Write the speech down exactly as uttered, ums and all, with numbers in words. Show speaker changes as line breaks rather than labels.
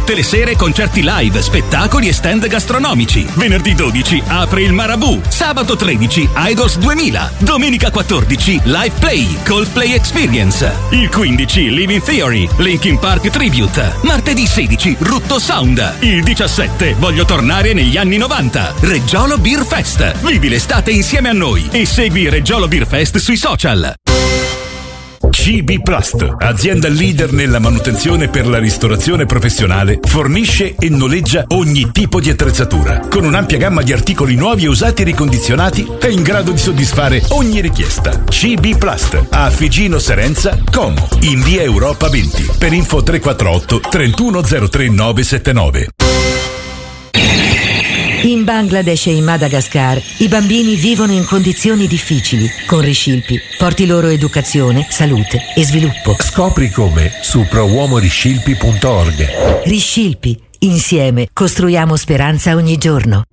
Tutte le sere concerti live, spettacoli e stand gastronomici. Venerdì dodici apre il Marabù. Sabato tredici Idols duemila. Domenica quattordici Live Play, Coldplay Experience. Il quindici Living Theory, Linkin Park Tribute. Martedì sedici Rutto Sound. Il diciassette voglio tornare negli anni novanta. Reggiolo Beer Fest. Vivi l'estate insieme a noi e segui Reggiolo Beer Fest sui social.
C B Plast, azienda leader nella manutenzione per la ristorazione professionale, fornisce e noleggia ogni tipo di attrezzatura. Con un'ampia gamma di articoli nuovi e usati e ricondizionati, è in grado di soddisfare ogni richiesta. C B Plast, a Figino Serenza, Como, in via Europa venti. Per info tre quattro otto trentuno zero tre nove sette nove.
In Bangladesh e in Madagascar i bambini vivono in condizioni difficili. Con Riscilpi porti loro educazione, salute e sviluppo.
Scopri come su pro uomo riscilpi punto org.
Riscilpi, insieme costruiamo speranza ogni giorno.